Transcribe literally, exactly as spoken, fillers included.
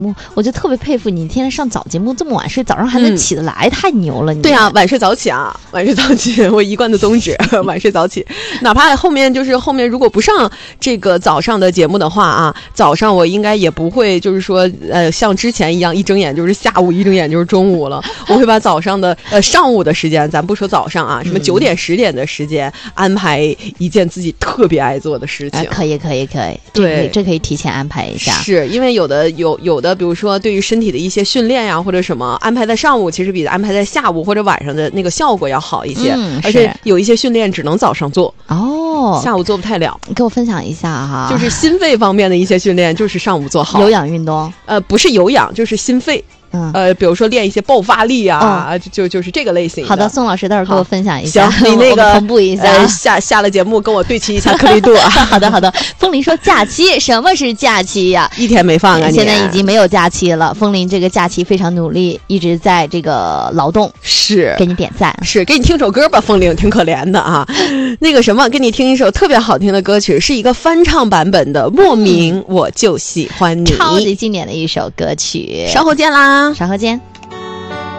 我我就特别佩服你，天天上早节目这么晚睡，早上还能起得来，嗯、太牛了你！ 对啊，晚睡早起啊，晚睡早起，我一贯的宗旨，晚睡早起。哪怕后面就是后面如果不上这个早上的节目的话啊，早上我应该也不会就是说呃像之前一样一睁眼就是下午，一睁眼就是中午了。我会把早上的呃上午的时间，咱不说早上啊，什么九点十点的时间、嗯、安排一件自己特别爱做的事情。 呃、可以可以可以， 对， 这可以提前安排一下。 是因为有的有有的，比如说对于身体的一些训练呀，或者什么安排在上午，其实比安排在下午或者晚上的那个效果要好一些。 嗯， 而且有一些训练只能早上做哦， 下午做不太了。 你给我分享一下哈， 就是心肺方面的一些训练，就是上午做好。 有氧运动？ 呃，不是有氧，就是心肺。嗯，呃，比如说练一些爆发力啊，哦、就就是这个类型的。 好的，宋老师待会儿给我分享一下。 行，你那个同步一下， 呃、下下了节目跟我对齐一下颗粒度啊。 好的，好的。风铃说假期，什么是假期呀、啊？ 一天没放啊你！ 现在已经没有假期了。风铃这个假期非常努力，一直在这个劳动。 是， 给你点赞。 是，给你听首歌吧，风铃挺可怜的啊。那个什么，给你听一首特别好听的歌曲，是一个翻唱版本的《莫名我就喜欢你》， 超级经典的一首歌曲。 稍后见啦， 稍后见。